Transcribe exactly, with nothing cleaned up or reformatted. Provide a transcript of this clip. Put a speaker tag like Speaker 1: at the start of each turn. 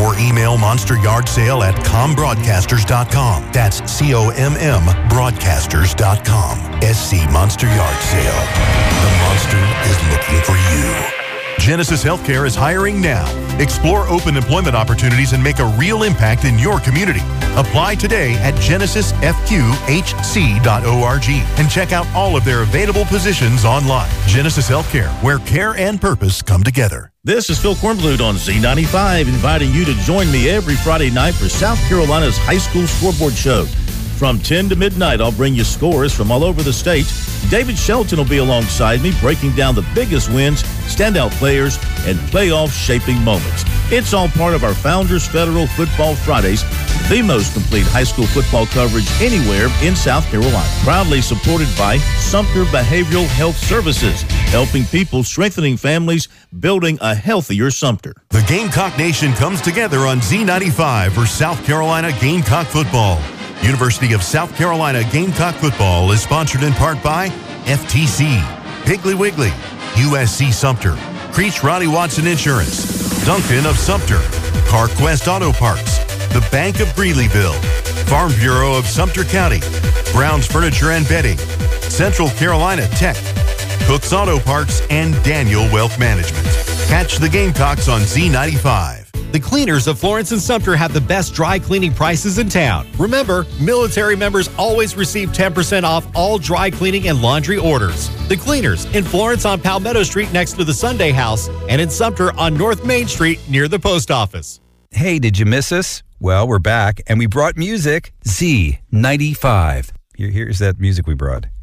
Speaker 1: or email Monster Yard Sale at com broadcasters dot com. That's C O M M broadcasters dot com. S C Monster Yard Sale. The monster is looking for you. Genesis Healthcare is hiring now. Explore open employment opportunities and make a real impact in your community. Apply today at genesis f q h c dot org and check out all of their available positions online. Genesis Healthcare, where care and purpose come together.
Speaker 2: This is Phil Kornblut on Z ninety-five, inviting you to join me every Friday night for South Carolina's High School Scoreboard Show. From ten to midnight, I'll bring you scores from all over the state. David Shelton will be alongside me, breaking down the biggest wins, standout players, and playoff-shaping moments. It's all part of our Founders Federal Football Fridays, the most complete high school football coverage anywhere in South Carolina. Proudly supported by Sumter Behavioral Health Services, helping people, strengthening families, building a healthier Sumter.
Speaker 1: The Gamecock Nation comes together on Z ninety-five for South Carolina Gamecock football. University of South Carolina Gamecock football is sponsored in part by F T C, Piggly Wiggly, U S C Sumter, Creech Ronnie Watson Insurance, Duncan of Sumter, CarQuest Auto Parts, the Bank of Greeleyville, Farm Bureau of Sumter County, Brown's Furniture and Bedding, Central Carolina Tech, Cook's Auto Parts, and Daniel Wealth Management. Catch the Gamecocks on Z ninety-five.
Speaker 3: The Cleaners of Florence and Sumter have the best dry cleaning prices in town. Remember, military members always receive ten percent off all dry cleaning and laundry orders. The Cleaners in Florence on Palmetto Street next to the Sunday House, and in Sumter on North Main Street near the post office.
Speaker 4: Hey, did you miss us? Well, we're back, and we brought music. Z ninety-five. Here, here's that music we brought.